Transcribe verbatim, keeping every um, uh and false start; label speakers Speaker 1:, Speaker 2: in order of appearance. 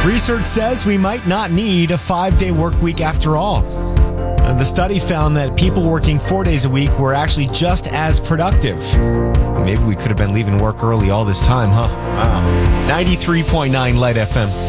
Speaker 1: Research says we might not need a five-day work week after all. Uh, the study found that people working four days a week were actually just as productive. Maybe we could have been leaving work early all this time, huh? Wow. ninety-three point nine Light F M.